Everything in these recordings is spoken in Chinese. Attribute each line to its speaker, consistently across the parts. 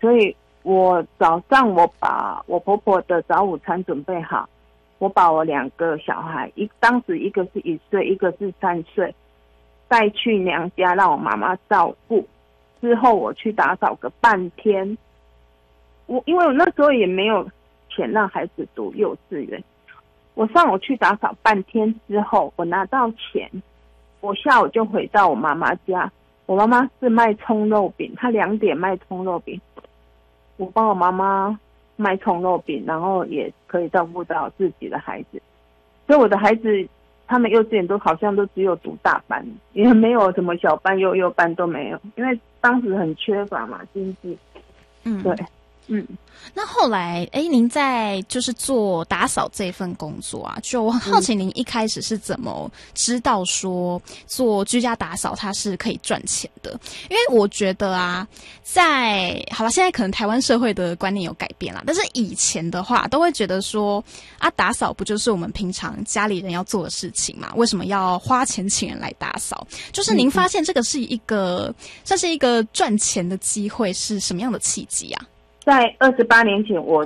Speaker 1: 所以我早上我把我婆婆的早午餐准备好，我把我2个小孩，当时一个是1岁，一个是3岁，带去娘家让我妈妈照顾。之后我去打扫个半天，因为我那时候也没有钱让孩子读幼稚园，我上午去打扫半天之后，我拿到钱，我下午就回到我妈妈家。我妈妈是卖葱肉饼，她2点卖葱肉饼，我帮我妈妈卖葱肉饼，然后也可以照顾到自己的孩子。所以我的孩子他们幼稚园都好像都只有读大班，也没有什么小班幼幼班都没有，因为当时很缺乏嘛，经济。对。
Speaker 2: 那后来您在就是做打扫这份工作啊，就我很好奇您一开始是怎么知道说做居家打扫它是可以赚钱的？因为我觉得啊，好了，现在可能台湾社会的观念有改变啦，但是以前的话都会觉得说啊，打扫不就是我们平常家里人要做的事情嘛，为什么要花钱请人来打扫？就是您发现这个是算是一个赚钱的机会，是什么样的契机啊？
Speaker 1: 在28年前，我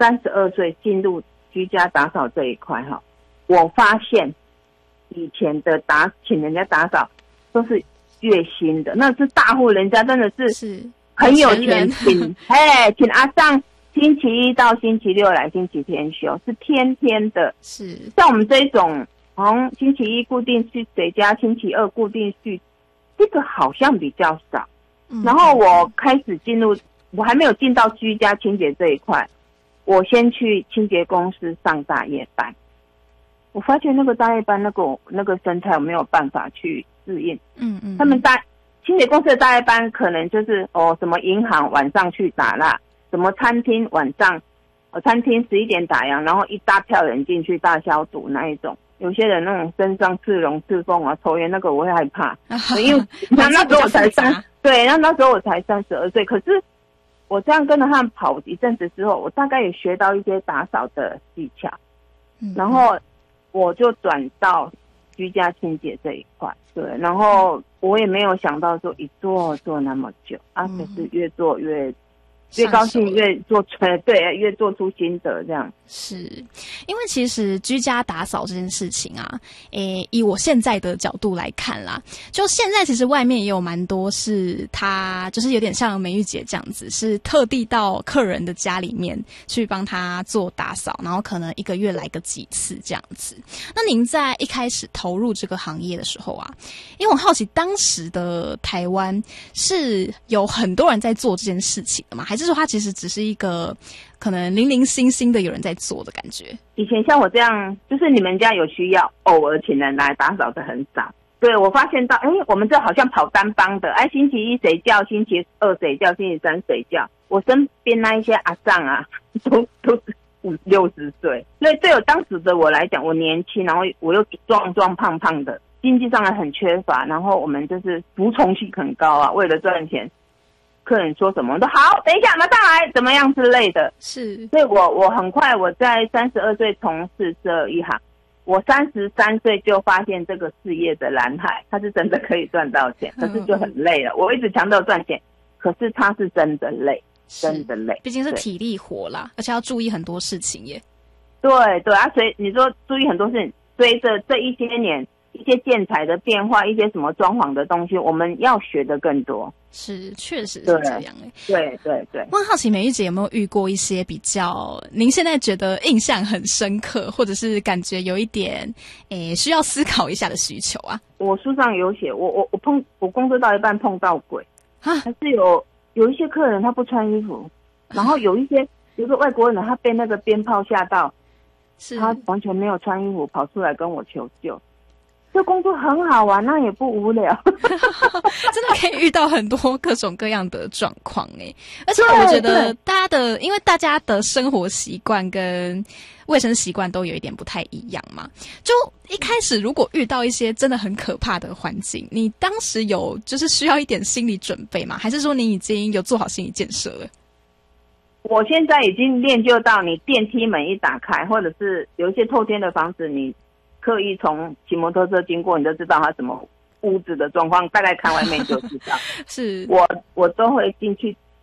Speaker 1: 32岁进入居家打扫这一块哈，我发现以前的请人家打扫都是月薪的，那是大户人家，真的是很有钱，请阿上星期1到星期6来，星期天休，是天天的。是像我们这种，好像星期1固定去谁家，星期2固定去，这个好像比较少。然后我开始我还没有进到居家清洁这一块，我先去清洁公司上大夜班。我发现那个大夜班那个身材我没有办法去适应。他们清洁公司的大夜班可能就是什么银行晚上去打蜡，什么餐厅晚上餐厅11点打烊，然后一大票人进去大消毒那一种。有些人那种身上刺龙刺凤啊，抽烟那个我会害怕，因为那时候我才那时候我才32岁，可是我这样跟着他们跑一阵子之后，我大概也学到一些打扫的技巧，然后我就转到居家清洁这一块。对，然后我也没有想到说一做那么久可是越做越高兴，越做出心得这样。
Speaker 2: 是因为其实居家打扫这件事情啊，以我现在的角度来看啦，就现在其实外面也有蛮多是他就是有点像美玉姐这样子，是特地到客人的家里面去帮他做打扫，然后可能1个月来个几次这样子。那您在一开始投入这个行业的时候啊，因为我好奇当时的台湾是有很多人在做这件事情的吗？还是说它其实只是一个可能零零星星的有人在做的感觉？
Speaker 1: 以前像我这样，就是你们家有需要，偶尔请人来打扫的很少。对，我发现到，我们这好像跑单帮的，星期1谁叫，星期2谁叫，星期3谁叫。我身边那一些阿丈啊，都是50-60岁，所以对我当时的我来讲，我年轻，然后我又壮胖胖的，经济上还很缺乏，然后我们就是服从性很高啊，为了赚钱。客人说什么都好，等一下马上来，怎么样之类的。是，所以我很快，我在32岁从事这一行，我33岁就发现这个事业的蓝海，它是真的可以赚到钱，可是就很累了。我一直强调赚钱，可是它是真的累，真的累，
Speaker 2: 毕竟是体力活啦，而且要注意很多事情耶。
Speaker 1: 对啊，所以你说注意很多事情，随着这一些年一些建材的变化，一些什么装潢的东西，我们要学的更多。是，确实是这样对。
Speaker 2: 我很好奇美玉姐有没有遇过一些比较您现在觉得印象很深刻，或者是感觉有一点需要思考一下的需求啊？
Speaker 1: 我书上有写，我工作到一半碰到鬼，还是有一些客人他不穿衣服，然后有个外国人他被那个鞭炮吓到，他完全没有穿衣服跑出来跟我求救。这工作很好玩，那也不无聊，
Speaker 2: 真的可以遇到很多各种各样的状况而且我觉得因为大家的生活习惯跟卫生习惯都有一点不太一样嘛，就一开始如果遇到一些真的很可怕的环境，你当时有就是需要一点心理准备吗？还是说你已经有做好心理建设了？
Speaker 1: 我现在已经练就到，你电梯门一打开，或者是有一些透天的房子，你刻意从骑摩托车经过，你就知道它什么屋子的状况，大概看外面就知道。是我都会进去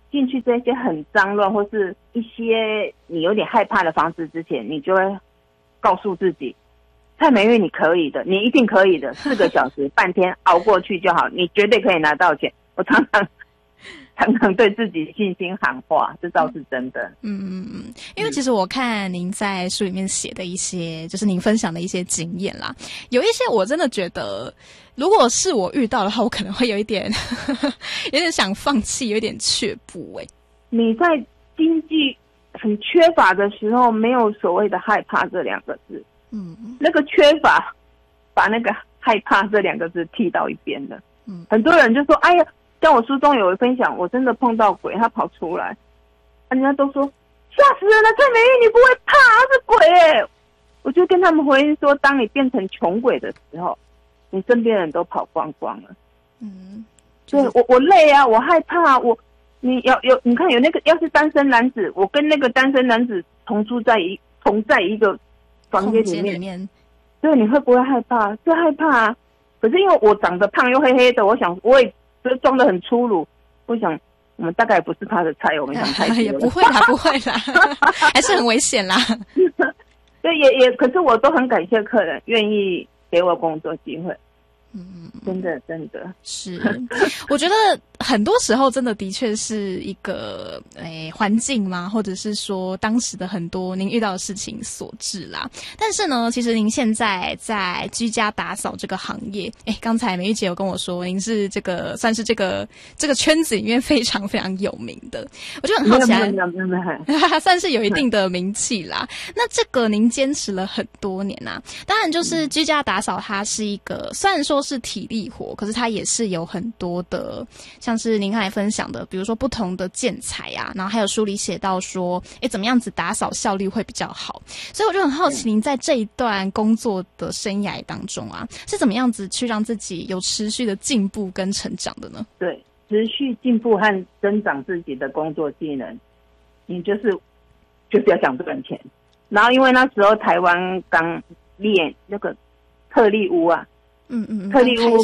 Speaker 1: 进去这些很脏乱或是一些你有点害怕的房子之前，你就会告诉自己，蔡美玉你可以的，你一定可以的，4个小时半天熬过去就好，你绝对可以拿到钱。我常常对自己信心喊话，这倒是真的。
Speaker 2: 因为其实我看您在书里面写的一些，就是您分享的一些经验啦，有一些我真的觉得，如果是我遇到的话，我可能会有一点有点想放弃，有点却步。
Speaker 1: 你在经济很缺乏的时候，没有所谓的害怕这2个字。那个缺乏把那个害怕这2个字踢到一边了。很多人就说，哎呀，像我书中有分享，我真的碰到鬼，他跑出来，人家都说吓死人了，蔡美玉你不会怕，他是鬼我就跟他们回应说，当你变成穷鬼的时候，你身边人都跑光光了。对，我累啊，我害怕，你看有那个要是单身男子，我跟那个单身男子同在一个房间里面，对，你会不会害怕？是害怕啊。可是因为我长得胖又黑黑的，我想我也装得很粗鲁，我想我们大概不是他的菜，我们想太多了。
Speaker 2: 也不会啦，不会啦，还是很危险啦。
Speaker 1: 对，也，可是我都很感谢客人愿意给我工作机会。真的
Speaker 2: 是，我觉得很多时候真的的确是一个环境嘛，或者是说当时的很多您遇到的事情所致啦。但是呢，其实您现在在居家打扫这个行业，刚才美玉姐有跟我说，您是算是这个圈子里面非常非常有名的，我就很好奇，算是有一定的名气啦。那这个您坚持了很多年啊，当然就是居家打扫，它是一个虽然说是体力活，可是它也是有很多的，像是您刚才分享的，比如说不同的建材啊，然后还有书里写到说，怎么样子打扫效率会比较好。所以我就很好奇，您在这一段工作的生涯当中啊，是怎么样子去让自己有持续的进步跟成长的呢？
Speaker 1: 对，持续进步和增长自己的工作技能，你就是要想赚钱。然后因为那时候台湾刚练那个特力屋啊。特力屋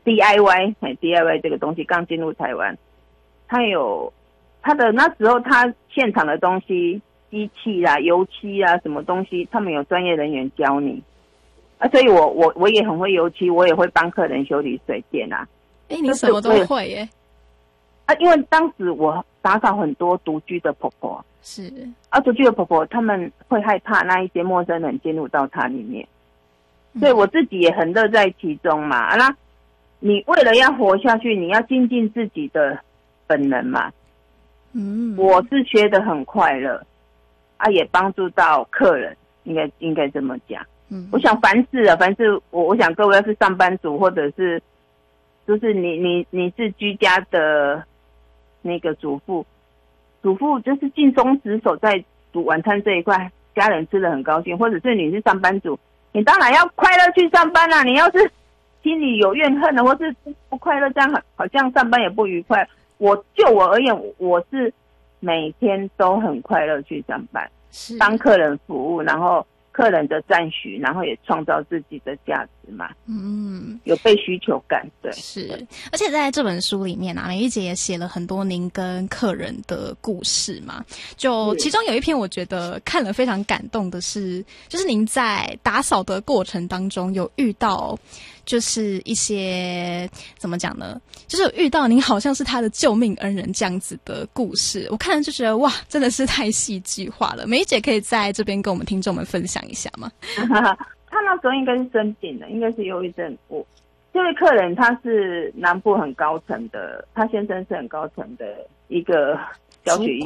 Speaker 1: DIY 这个东西刚进入台湾，它的那时候它现场的东西，机器啦、油漆啊什么东西，他们有专业人员教你所以我也很会油漆，我也会帮客人修理水电啊。
Speaker 2: 你什么都会耶。
Speaker 1: 因为当时我打扫很多独居的婆婆，
Speaker 2: 是
Speaker 1: 独居的婆婆他们会害怕那一些陌生人进入到她里面。所以我自己也很乐在其中嘛。那你为了要活下去，你要精进自己的本能嘛。我是学得很快乐也帮助到客人，应该这么讲。我想凡事我想各位要是上班族，或者是就是你是居家的那个主妇就是尽忠职守在煮晚餐这一块，家人吃得很高兴，或者是你是上班族，你当然要快乐去上班啦。你要是心里有怨恨的，或是不快乐，这样好像上班也不愉快。就我而言，我是每天都很快乐去上班，帮客人服务，然后客人的赞许，然后也创造自己的价值嘛。有被需求感。对，
Speaker 2: 是。而且在这本书里面啊，美玉姐也写了很多您跟客人的故事嘛。就其中有一篇我觉得看了非常感动的是，就是您在打扫的过程当中有遇到就是一些怎么讲呢，就是有遇到您好像是他的救命恩人这样子的故事，我看了就觉得哇，真的是太戏剧化了。美玉姐可以在这边跟我们听众们分享一下吗？
Speaker 1: 他那时候应该是生病了，应该是忧郁症。这位客人他是南部很高层的，他先生是很高层的一个教学医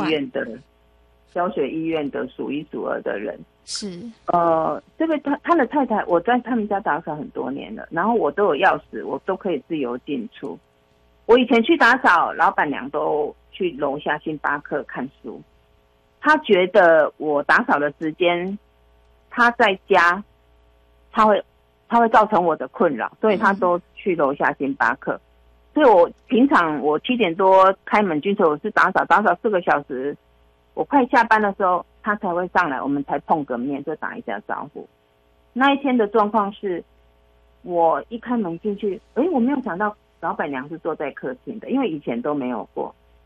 Speaker 1: 院的数一数二的人。
Speaker 2: 是
Speaker 1: 这位他的太太，我在他们家打扫很多年了，然后我都有钥匙，我都可以自由进出。我以前去打扫，老板娘都去楼下星巴克看书。他觉得我打扫的时间，他在家，他会造成我的困扰，所以他都去楼下星巴克。所以我平常我7点多开门进去，我是打扫4个小时，我快下班的时候他才会上来，我们才碰个面，就打一下招呼。那一天的状况是，我一开门进去，我没有想到老板娘是坐在客厅的，因为以前都没有过。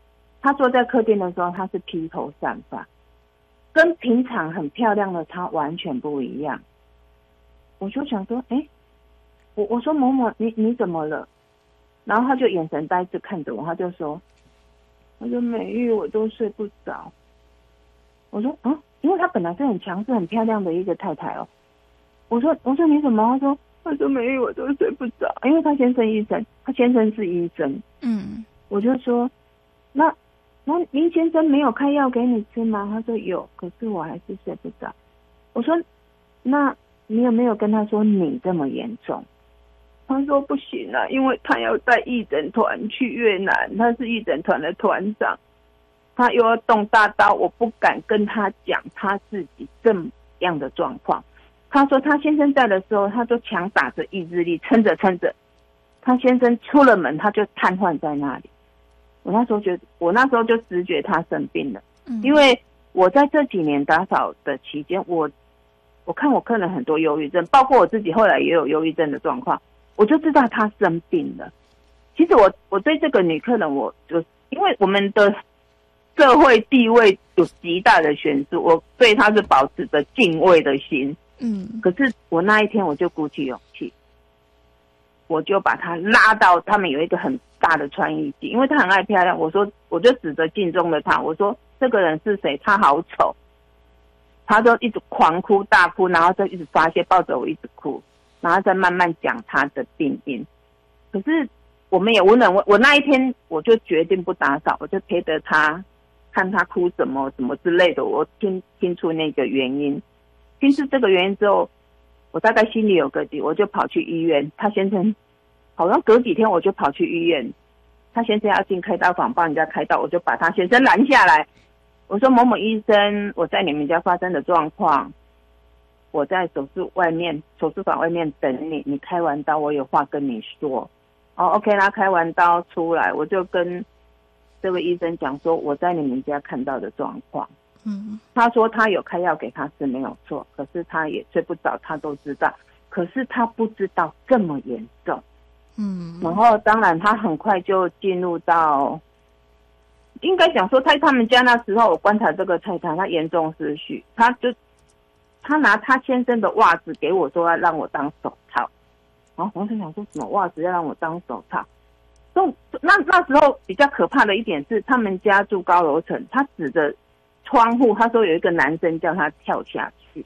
Speaker 1: 她坐在客厅的时候，她是披头散发，跟平常很漂亮的她完全不一样。我就想说，我说某某，你怎么了？然后她就眼神呆滞看着我，她就说美玉，我都睡不着。我说因为她本来是很强势、很漂亮的一个太太哦。我说你怎么？她说美玉，我都睡不着，因为她先生是医生。我就说那林先生没有开药给你吃吗？他说有，可是我还是睡不着。我说那你有没有跟他说你这么严重？他说不行啊，因为他要带义诊团去越南，他是义诊团的团长，他又要动大刀，我不敢跟他讲他自己这么样的状况。他说他先生在的时候，他都强打着意志力，撑着，他先生出了门他就瘫痪在那里。我那时候就直觉他生病了，因为我在这几年打扫的期间，我看我客人很多忧郁症，包括我自己后来也有忧郁症的状况，我就知道他生病了。其实我对这个女客人，我就因为我们的社会地位有极大的悬殊，我对她是保持着敬畏的心。可是我那一天我就鼓起勇气，我就把她拉到他们有一个很大的穿衣机，因为她很爱漂亮。我就指着镜中的她，我说这个人是谁？她好丑。她就一直狂哭大哭，然后就一直发泄，抱着我一直哭，然后再慢慢讲她的病因。可是我们也无能，我那一天我就决定不打扫，我就陪着她看她哭什么之类的，我听出那个原因。听出这个原因之后，我大概心里有个底，我就跑去医院。他先生好像隔几天我就跑去医院，他先生要进开刀房帮人家开刀，我就把他先生拦下来。我说某某医生，我在你们家发生的状况，我在手术房外面等你，你开完刀我有话跟你说。OK， 他开完刀出来，我就跟这位医生讲说我在你们家看到的状况。他说他有开药给他吃没有错，可是他也睡不着，他都知道，可是他不知道这么严重。然后当然他很快就进入到，应该讲说在他们家那时候，我观察这个太太，她严重失序，他拿他先生的袜子给我说要让我当手套。然后我就想说什么袜子要让我当手套？那时候比较可怕的一点是，他们家住高楼层，他指着窗户，他说有一个男生叫他跳下去。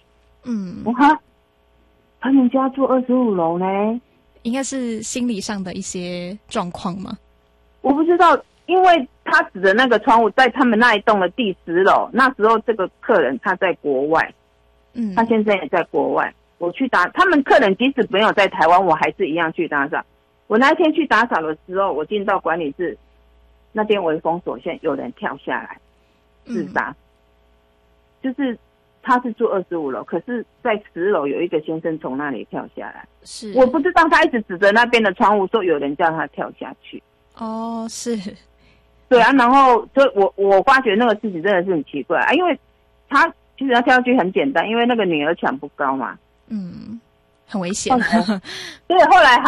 Speaker 1: 他们家住25楼呢，
Speaker 2: 应该是心理上的一些状况吗？
Speaker 1: 我不知道，因为他指的那个窗户在他们那一栋的第10楼。那时候这个客人他在国外，他先生也在国外。我去他们客人即使没有在台湾，我还是一样去打扫。我那一天去打扫的时候，我进到管理室，那边微风所限，有人跳下来自杀。就是他是住25楼，可是在10楼有一个先生从那里跳下来。是，我不知道，他一直指着那边的窗户说有人叫他跳下去。
Speaker 2: 是，
Speaker 1: 对啊，然后所以我发觉那个事情真的是很奇怪啊，因为他其实要跳下去很简单，因为那个女儿抢不高嘛。
Speaker 2: 很危险。
Speaker 1: 对，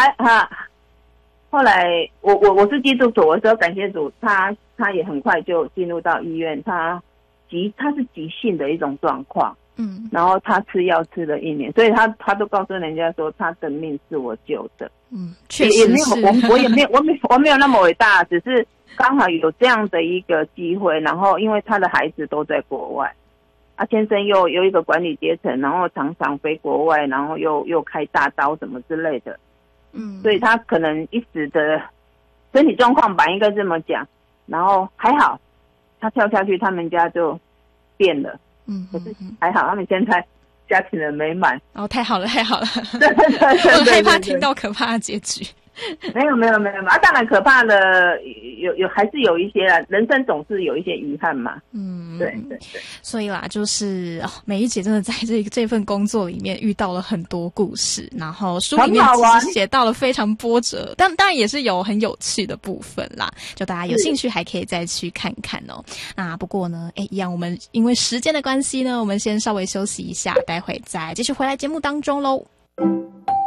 Speaker 1: 后来我是基督徒，我说感谢主，他也很快就进入到医院，他是急性的一种状况。然后他吃药吃了1年，所以他都告诉人家说他的命是我救的。
Speaker 2: 确实是。
Speaker 1: 我没有那么伟大，只是刚好有这样的一个机会，然后因为他的孩子都在国外，先生又有一个管理阶层，然后常常飞国外，然后又开大刀什么之类的。所以他可能一时的身体状况吧，应该这么讲。然后还好，他跳下去，他们家就变了。可是还好，他们现在家庭人美满。
Speaker 2: 太好了，太好了。
Speaker 1: 对，
Speaker 2: 我害怕听到可怕的结局。
Speaker 1: 没有，当然可怕的有还是有一些啦，人生总是有一些遗憾嘛。对。
Speaker 2: 所以啦，就是美玉姐真的在这份工作里面遇到了很多故事，然后书里面其实写到了非常波折，但当然也是有很有趣的部分啦，就大家有兴趣还可以再去看看哦。那不过呢，一样我们因为时间的关系呢，我们先稍微休息一下，待会再继续回来节目当中喽。